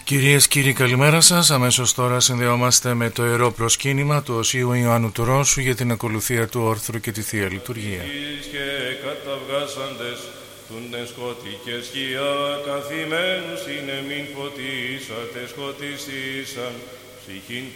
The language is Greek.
Κυρίες, κύριοι, καλημέρα σας. Αμέσως τώρα συνδεόμαστε με το ιερό προσκύνημα του Οσίου Ιωάννου του Ρώσου για την ακολουθία του όρθρου και τη Θεία Λειτουργία. Και καταβγάσαντες τούντεν σκότη και σκιά καθημένους είναι μην φωτίσατε σκοτισίσαν ψυχήν